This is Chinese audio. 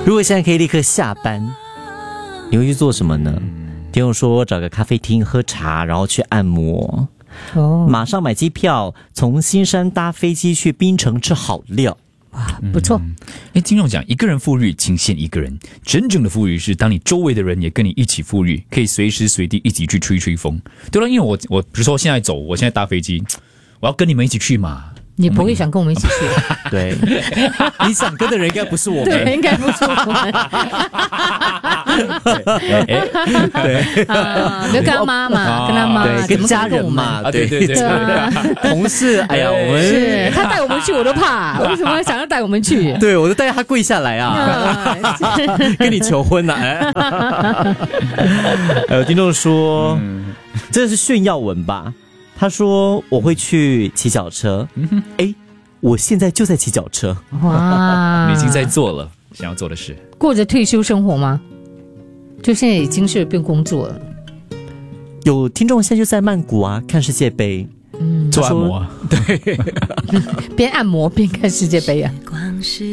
如果现在可以立刻下班，你会去做什么呢？听我说，找个咖啡厅喝茶，然后去按摩。马上买机票，从新山搭飞机去槟城吃好料。 哇，不错。 听众讲，一个人富裕仅限一个人，真正的富裕是当你周围的人也跟你一起富裕，可以随时随地一起去吹吹风。对了，因为我比如说现在走，我现在搭飞机，我要跟你们一起去嘛。 你不会想跟我们一起去？ 对，你想跟的人应该不是我们， 对，应该不是我们。 对， 就跟他妈嘛，跟他妈， 对，跟家人嘛，对对对，同事，哎呀，我们是他带我们去，我都怕，为什么想要带我们去？ 对，我就带他跪下来啊，跟你求婚啊！有听众说，这是炫耀文吧？他说我会去骑脚车，我现在就在骑脚车。 哇， 你已经在做了想要做的事， 过着退休生活吗？就现在已经是不用工作了。 有听众现在就在曼谷啊，看世界杯， 做按摩， 对， 边按摩边看世界杯啊。